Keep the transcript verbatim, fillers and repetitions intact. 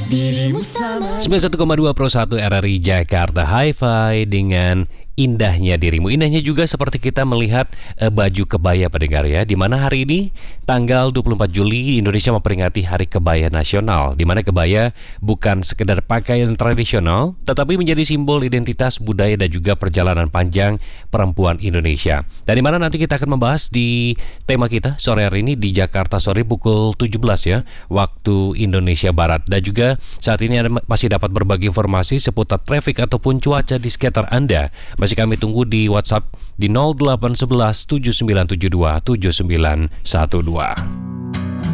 Dirimu sama sembilan puluh satu koma dua Pro satu R R I Jakarta Hi-Fi dengan indahnya dirimu. Indahnya juga seperti kita melihat eh, baju kebaya pendengar ya, di mana hari ini tanggal dua puluh empat Juli Indonesia memperingati Hari Kebaya Nasional, di mana kebaya bukan sekedar pakaian tradisional tetapi menjadi simbol identitas budaya dan juga perjalanan panjang perempuan Indonesia. Dan di mana nanti kita akan membahas di tema kita sore hari ini di Jakarta sore pukul tujuh belas ya, waktu Indonesia Barat. Dan juga saat ini Anda masih dapat berbagi informasi seputar traffic ataupun cuaca di sekitar Anda. Masih kami tunggu di WhatsApp di nol delapan satu satu tujuh sembilan tujuh dua tujuh sembilan satu dua.